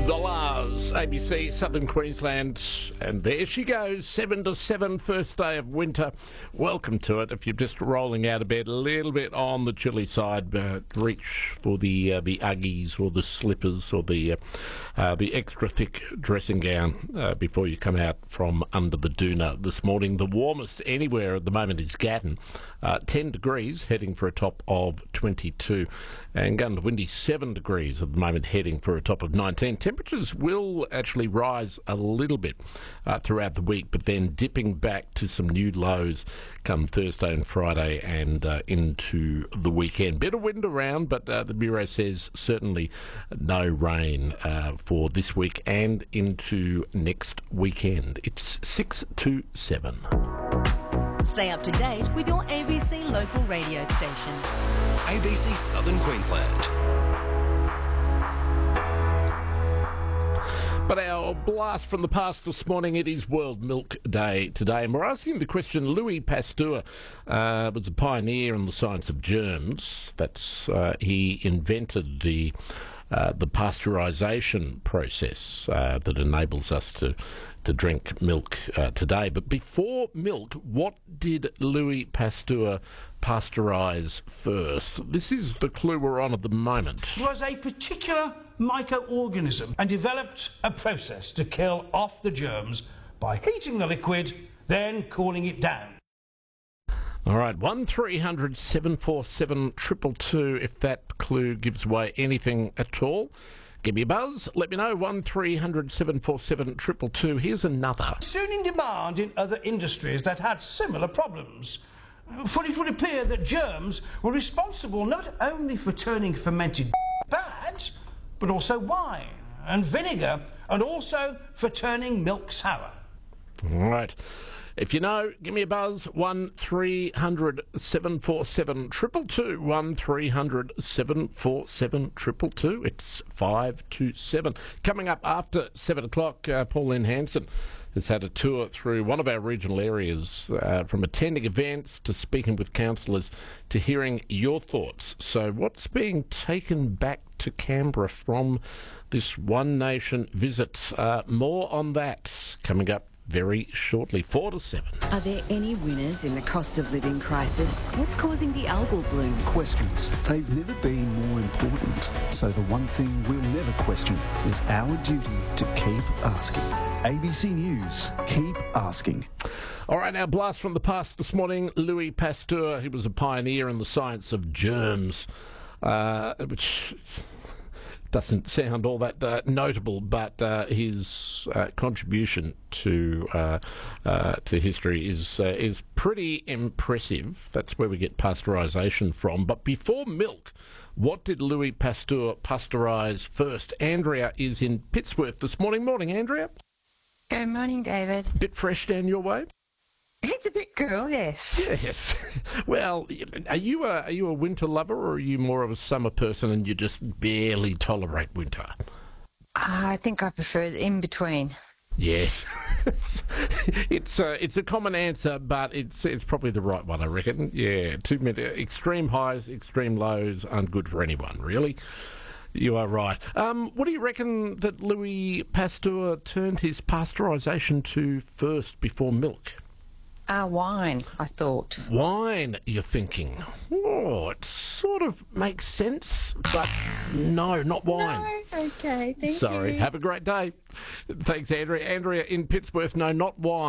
The Lars, ABC, Southern Queensland, and there she goes, 7 to 7, first day of winter. Welcome to it. If you're just rolling out of bed a little bit on the chilly side, reach for the Uggies or the slippers or the extra thick dressing gown before you come out from under the doona this morning. The warmest anywhere at the moment is Gatton, 10 degrees, heading for a top of 22, and Gundawindi 7 degrees at the moment, heading for a top of 19. Temperatures will actually rise a little bit throughout the week, but then dipping back to some new lows come Thursday and Friday and into the weekend. Bit of wind around, but the Bureau says certainly no rain for this week and into next weekend. It's 6 to 7. Stay up to date with your ABC local radio station. ABC Southern Queensland. But our blast from the past this morning, it is World Milk Day today, and we're asking the question. Louis Pasteur was a pioneer in the science of germs. He invented the pasteurisation process that enables us to drink milk today. But before milk, what did Louis Pasteur pasteurise first? This is the clue we're on at the moment. It was a particular microorganism and developed a process to kill off the germs by heating the liquid, then cooling it down. All right, 1300 747 222 if that clue gives away anything at all. Give me a buzz. Let me know. 1300 747 222. Here's another. Soon in demand in other industries that had similar problems. For it would appear that germs were responsible not only for turning fermented bad, but also wine and vinegar, and also for turning milk sour. All right. If you know, give me a buzz. 1300 747 222. 1300 747 222. It's 5 to 7. Coming up after 7 o'clock, Pauline Hanson has had a tour through one of our regional areas, from attending events to speaking with councillors to hearing your thoughts. So what's being taken back to Canberra from this One Nation visit? More on that coming up very shortly. 4 to 7. Are there any winners in the cost of living crisis? What's causing the algal bloom? Questions. They've never been more important. So the one thing we'll never question is our duty to keep asking. ABC News, keep asking. All right, our blast from the past this morning. Louis Pasteur, he was a pioneer in the science of germs, which doesn't sound all that notable, but his contribution to history is pretty impressive. That's where we get pasteurisation from. But before milk, what did Louis Pasteur pasteurise first? Andrea is in Pittsworth this morning. Morning, Andrea. Good morning, David. Bit fresh down your way? It's a bit cool, yes. Yes. Well, are you a winter lover, or are you more of a summer person and you just barely tolerate winter? I think I prefer the in-between. Yes. It's a common answer, but it's probably the right one, I reckon. Yeah, too many extreme highs, extreme lows aren't good for anyone, really. You are right. What do you reckon that Louis Pasteur turned his pasteurisation to first before milk? Wine, I thought. Wine, you're thinking? Oh, it sort of makes sense, but no, not wine. No, okay, thank you. Sorry, have a great day. Thanks, Andrea. Andrea in Pittsworth, no, not wine.